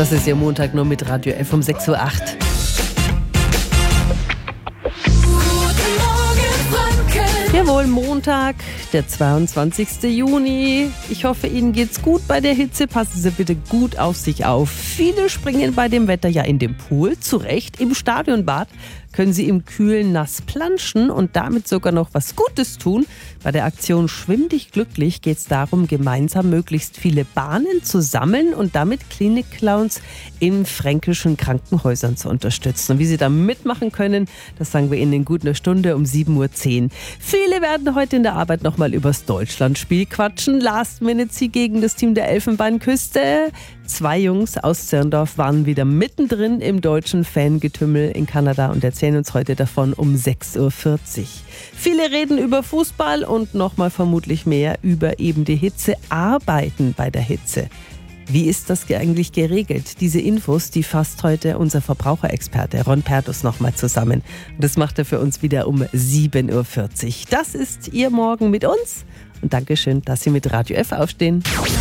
Das ist Ihr Montag nur mit Radio F um 6.08 Uhr. Jawohl, Montag, der 22. Juni. Ich hoffe, Ihnen geht's gut bei der Hitze. Passen Sie bitte gut auf sich auf. Viele springen bei dem Wetter ja in den Pool, zu Recht. Im Stadionbad können Sie im Kühlen nass planschen und damit sogar noch was Gutes tun. Bei der Aktion Schwimm dich glücklich geht es darum, gemeinsam möglichst viele Bahnen zu sammeln und damit Klinik-Clowns in fränkischen Krankenhäusern zu unterstützen. Und wie Sie da mitmachen können, das sagen wir Ihnen in gut einer Stunde um 7.10 Uhr. Viele werden heute in der Arbeit nochmal übers Deutschlandspiel quatschen. Last-Minute-Sieg gegen das Team der Elfenbeinküste. 2 Jungs aus Zirndorf waren wieder mittendrin im deutschen Fangetümmel in Kanada und erzählen uns heute davon um 6.40 Uhr. Viele reden über Fußball und nochmal vermutlich mehr über eben die Hitze, Arbeiten bei der Hitze. Wie ist das eigentlich geregelt? Diese Infos, die fasst heute unser Verbraucherexperte Ron Pertus nochmal zusammen. Und das macht er für uns wieder um 7.40 Uhr. Das ist Ihr Morgen mit uns und Dankeschön, dass Sie mit Radio F aufstehen.